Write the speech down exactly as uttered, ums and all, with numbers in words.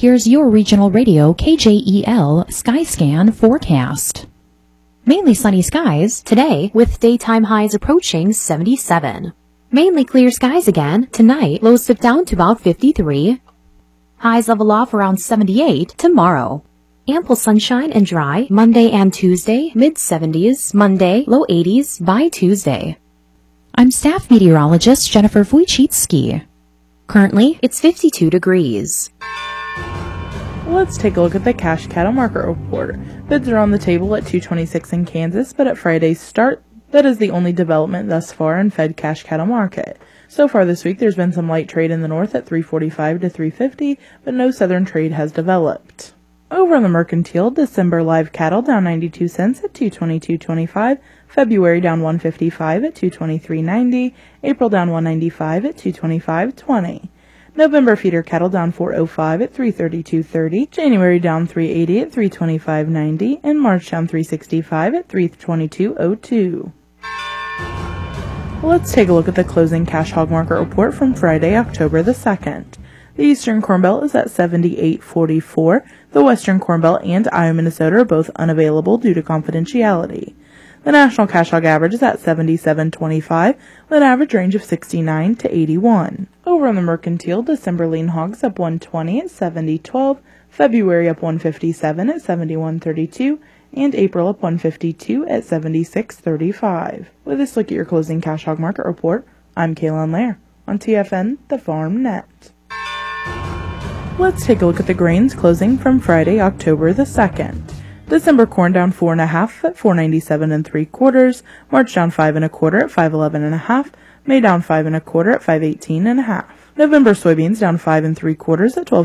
here's your regional radio K J E L Skyscan forecast. Mainly sunny skies today with daytime highs approaching seventy-seven. Mainly clear skies again tonight, lows slip down to about fifty-three. Highs level off around seventy-eight tomorrow. Ample sunshine and dry Monday and Tuesday, mid seventies, Monday, low eighties by Tuesday. I'm staff meteorologist Jennifer Wojcicki. Currently, it's fifty-two degrees. Let's take a look at the cash cattle market report. Bids are on the table at two twenty-six in Kansas, but at Friday's start, that is the only development thus far in Fed cash cattle market. So far this week, there's been some light trade in the north at three forty-five to three fifty, but no southern trade has developed. Over on the mercantile, December live cattle down ninety-two cents at two twenty-two twenty-five, February down one fifty-five at two twenty-three ninety, April down one ninety-five at two twenty-five twenty. November feeder cattle down four oh five at three thirty-two thirty, January down three eighty at three twenty-five ninety, and March down three sixty-five at three twenty-two oh two. Let's take a look at the closing cash hog market report from Friday, October the second. The Eastern Corn Belt is at seventy-eight forty-four. The Western Corn Belt and Iowa, Minnesota are both unavailable due to confidentiality. The national cash hog average is at seventy-seven twenty-five, with an average range of sixty-nine to eighty-one. Over on the mercantile, December lean hogs up one twenty at seventy twelve, February up one fifty-seven at seventy-one thirty-two, and April up one fifty-two at seventy-six thirty-five. With this look at your closing cash hog market report, I'm Kaylin Lair on T F N, the Farm Net. Let's take a look at the grains closing from Friday, October the second. December corn down four and a half at four ninety-seven and three quarters. March down five and a quarter at five eleven and a half. May down five and a quarter at five eighteen and a half. November soybeans down five and three quarters at twelve